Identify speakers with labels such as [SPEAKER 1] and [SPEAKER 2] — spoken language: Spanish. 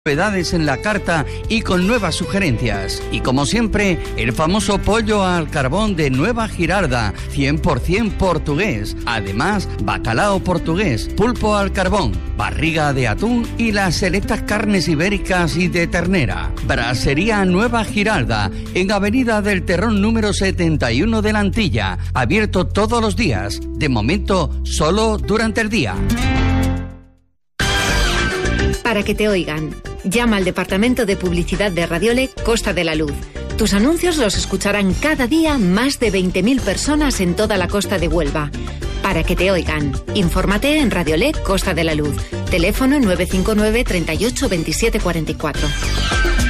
[SPEAKER 1] Novedades en la carta y con nuevas sugerencias. Y como siempre, el famoso pollo al carbón de Nueva Giralda, 100% portugués. Además, bacalao portugués, pulpo al carbón, barriga de atún y las selectas carnes ibéricas y de ternera. Brasería Nueva Giralda, en Avenida del Terrón número 71 de la Antilla. Abierto todos los días. De momento, solo durante el día.
[SPEAKER 2] Para que te oigan. Llama al Departamento de Publicidad de Radiole Costa de la Luz. Tus anuncios los escucharán cada día más de 20.000 personas en toda la costa de Huelva. Para que te oigan. Infórmate en Radiole Costa de la Luz. Teléfono 959 38 27 44.